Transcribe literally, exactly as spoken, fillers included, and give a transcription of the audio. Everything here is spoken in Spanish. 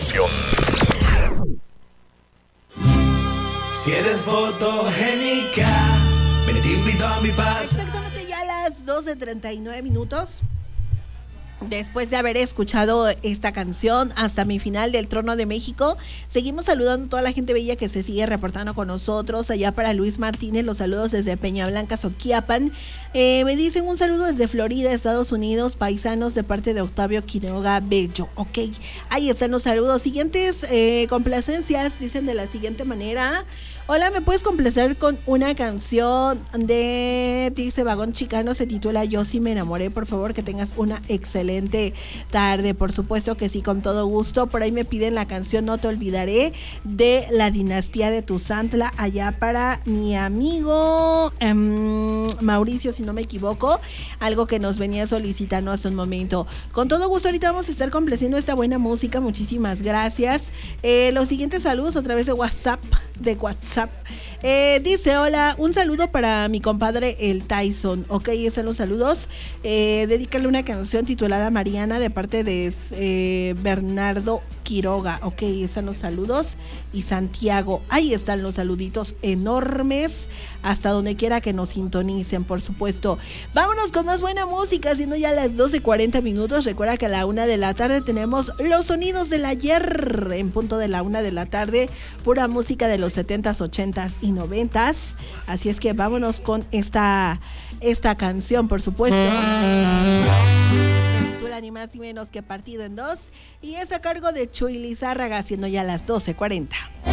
solución. Si eres fotogénica, ven y te invito a mi paz. Exactamente ya a las doce treinta y nueve minutos. Después de haber escuchado esta canción hasta mi final del Trono de México, seguimos saludando a toda la gente bella que se sigue reportando con nosotros. Allá para Luis Martínez, los saludos desde Peña Blanca, Soquiapan. Eh, me dicen un saludo desde Florida, Estados Unidos, paisanos de parte de Octavio Quiroga Bello. Ok, ahí están los saludos. Siguientes eh, complacencias dicen de la siguiente manera. Hola, ¿me puedes complacer con una canción de, dice Vagón Chicano, se titula Yo sí me enamoré? Por favor, que tengas una excelente tarde. Por supuesto que sí, con todo gusto. Por ahí me piden la canción No te olvidaré de la dinastía de Tuzantla, allá para mi amigo eh, Mauricio, si no me equivoco, algo que nos venía solicitando hace un momento. Con todo gusto, ahorita vamos a estar complaciendo esta buena música. Muchísimas gracias. Eh, los siguientes saludos a través de WhatsApp, de WhatsApp. Eh, dice, hola, un saludo para mi compadre el Tyson. Ok, están los saludos. Eh, dedícale una canción titulada Mariana de parte de eh, Bernardo Quiroga. Ok, están los saludos. Y Santiago, ahí están los saluditos enormes hasta donde quiera que nos sintonicen, por supuesto. Vámonos con más buena música, siendo ya las doce cuarenta minutos. Recuerda que a la una de la tarde tenemos los sonidos del ayer. En punto de la una de la tarde, pura música de los setentas, ochentas y noventas. Así es que vámonos con esta, esta canción, por supuesto. Se titula ni más ni menos que Partido en Dos y es a cargo de Chuy Lizárraga, siendo ya las doce cuarenta.